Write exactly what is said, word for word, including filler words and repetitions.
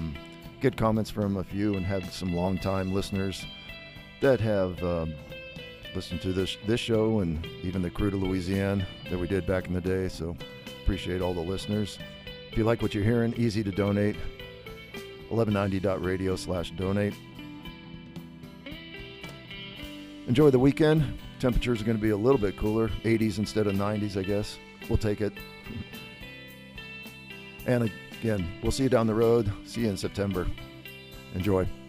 um, good comments from a few and had some long-time listeners that have um, listened to this this show and even the Crew to Louisiana that we did back in the day. So appreciate all the listeners. If you like what you're hearing, easy to donate. eleven ninety dot radio slash donate. Enjoy the weekend. Temperatures are going to be a little bit cooler, eighties instead of nineties, I guess. We'll take it. And again, we'll see you down the road. See you in September. Enjoy.